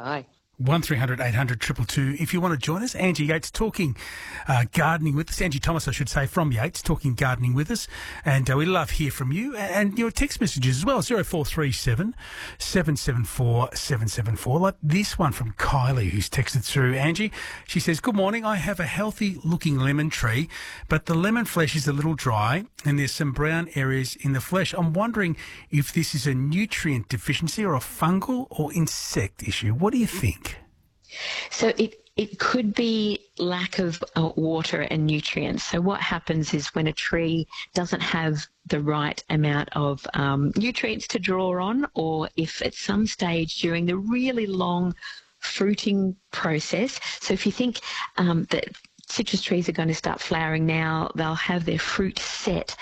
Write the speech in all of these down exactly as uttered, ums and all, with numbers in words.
Hi. one three hundred eight hundred two two two. If you want to join us, Angie Yates talking uh, gardening with us. Angie Thomas, I should say, from Yates, talking gardening with us. And uh, we love hear from you and, and your text messages as well, zero four three seven, seven seven four, seven seven four. Like this one from Kylie, who's texted through. Angie, she says, good morning. I have a healthy-looking lemon tree, but the lemon flesh is a little dry and there's some brown areas in the flesh. I'm wondering if this is a nutrient deficiency or a fungal or insect issue. What do you think? So it, it could be lack of uh, water and nutrients. So what happens is when a tree doesn't have the right amount of um, nutrients to draw on, or if at some stage during the really long fruiting process, so if you think um, that citrus trees are going to start flowering now, they'll have their fruit set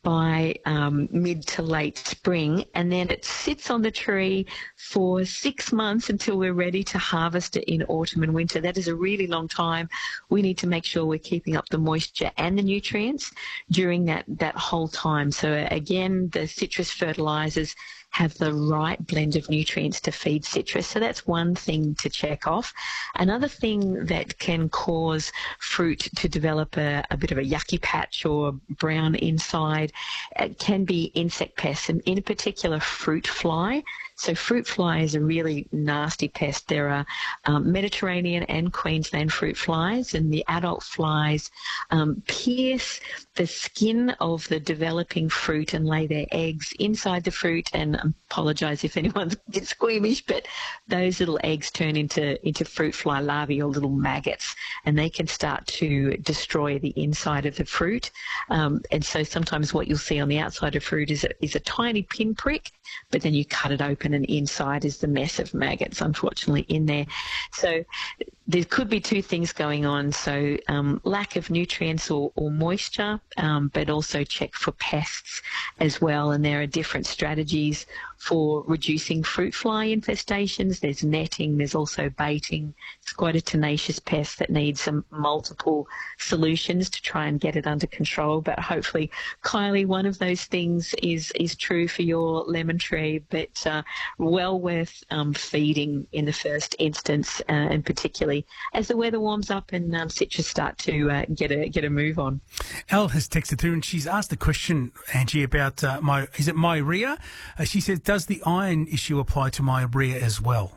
by um, mid to late spring, and then it sits on the tree for six months until we're ready to harvest it in autumn and winter. That is a really long time. We need to make sure we're keeping up the moisture and the nutrients during that, that whole time. So again, the citrus fertilizers have the right blend of nutrients to feed citrus. So that's one thing to check off. Another thing that can cause fruit to develop a, a bit of a yucky patch or brown inside uh, can be insect pests, and in particular fruit fly. So fruit fly is a really nasty pest. There are um, Mediterranean and Queensland fruit flies, and the adult flies um, pierce the skin of the developing fruit and lay their eggs inside the fruit. And I apologise if anyone's a bit squeamish, but those little eggs turn into, into fruit fly larvae or little maggots, and they can start to destroy the inside of the fruit. Um, and so sometimes what you'll see on the outside of fruit is a, is a tiny pinprick, but then you cut it open and inside is the mess of maggots, unfortunately, in there. So there could be two things going on. So um, lack of nutrients or, or moisture, um, but also check for pests as well. And there are different strategies for reducing fruit fly infestations. There's netting, there's also baiting. It's quite a tenacious pest that needs some multiple solutions to try and get it under control. But hopefully, Kylie, one of those things is, is true for your lemon tree, but uh, well worth um, feeding in the first instance, uh, and particularly as the weather warms up and um, citrus start to uh, get a get a move on. Elle has texted through and she's asked a question, Angie, about uh, my is it myria? Uh, she says, does the iron issue apply to myria as well?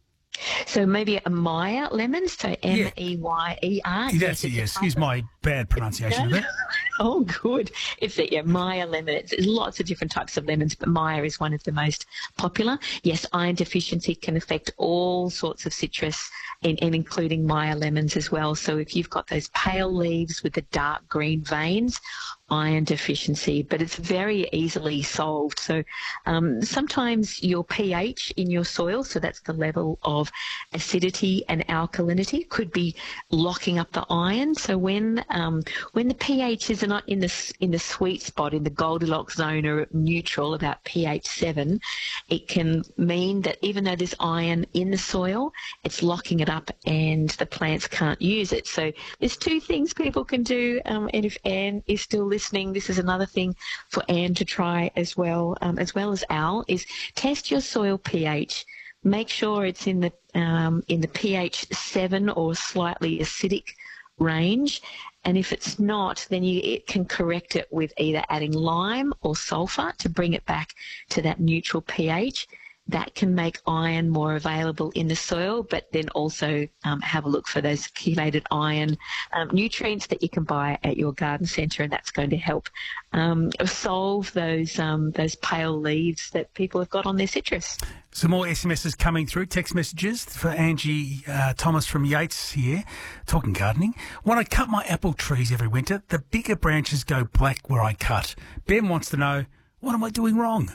So maybe a Meyer lemon, so M E Y E R. Yeah. That's it, yes. Excuse my bad pronunciation of that. Oh, good. It's a yeah, Meyer lemon. It's, there's lots of different types of lemons, but Meyer is one of the most popular. Yes, iron deficiency can affect all sorts of citrus, and, and including Meyer lemons as well. So if you've got those pale leaves with the dark green veins, iron deficiency, but it's very easily solved. So um, sometimes your pH in your soil, so that's the level of acidity and alkalinity, could be locking up the iron. So when um, when the pH is not in the in the sweet spot, in the Goldilocks zone or neutral, about pH seven, it can mean that even though there's iron in the soil, it's locking it up and the plants can't use it. So there's two things people can do, um, and if Anne is still listening, this is another thing for Anne to try as well, um, as well as Al, is test your soil pH. Make sure it's in the um, in the pH seven or slightly acidic range, and if it's not, then you it can correct it with either adding lime or sulfur to bring it back to that neutral pH. That can make iron more available in the soil, but then also um, have a look for those chelated iron um, nutrients that you can buy at your garden centre, and that's going to help um, solve those um, those pale leaves that people have got on their citrus. Some more S M Ses coming through, text messages for Angie uh, Thomas from Yates here, talking gardening. When I cut my apple trees every winter, the bigger branches go black where I cut. Ben wants to know, what am I doing wrong?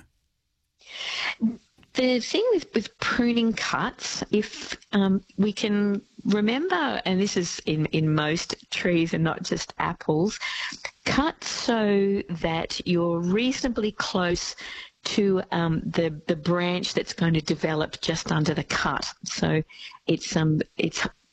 The thing with, with pruning cuts, if um, we can remember, and this is in, in most trees and not just apples, cut so that you're reasonably close to um, the the branch that's going to develop just under the cut. So it's um it's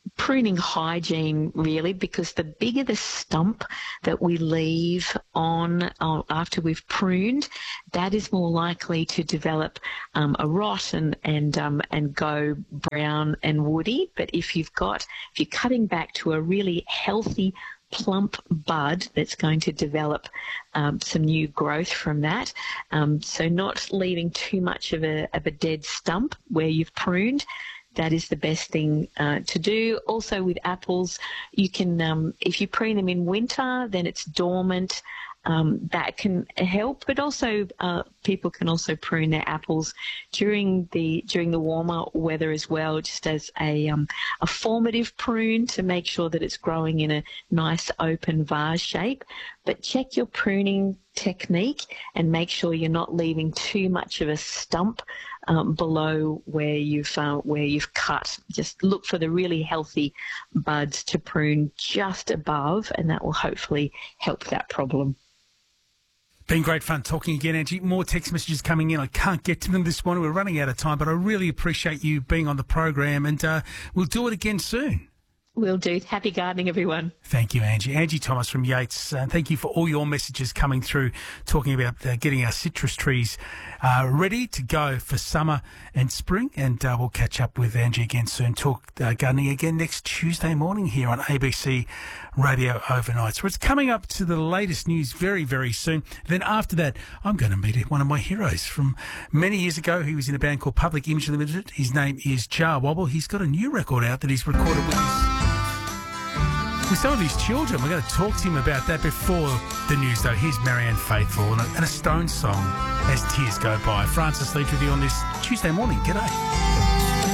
pruning hygiene, really, because the bigger the stump that we leave on uh, after we've pruned, that is more likely to develop um, a rot and and um, and go brown and woody. But if you've got, if you're cutting back to a really healthy, plump bud that's going to develop um, some new growth from that, um, so not leaving too much of a of a dead stump where you've pruned. That is the best thing uh, to do. Also with apples, you can, um, if you prune them in winter, then it's dormant. Um, that can help, but also uh, people can also prune their apples during the during the warmer weather as well, just as a um, a formative prune to make sure that it's growing in a nice open vase shape. But check your pruning technique and make sure you're not leaving too much of a stump um, below where you've uh, where you've cut. Just look for the really healthy buds to prune just above, and that will hopefully help that problem. Been great fun talking again, Angie. More text messages coming in. I can't get to them this morning. We're running out of time, but I really appreciate you being on the program, and uh, we'll do it again soon. Will do. Happy gardening, everyone. Thank you, Angie. Angie Thomas from Yates. Uh, thank you for all your messages coming through, talking about uh, getting our citrus trees uh, ready to go for summer and spring. And uh, we'll catch up with Angie again soon. Talk uh, gardening again next Tuesday morning here on A B C Radio Overnight. So it's coming up to the latest news very, very soon. Then after that, I'm going to meet one of my heroes from many years ago. He was in a band called Public Image Limited. His name is Jar Wobble. He's got a new record out that he's recorded with his... with some of his children. We're going to talk to him about that before the news, though. Here's Marianne Faithfull and a, and a Stones song as tears go by. Francis Leach with you on this Tuesday morning. G'day.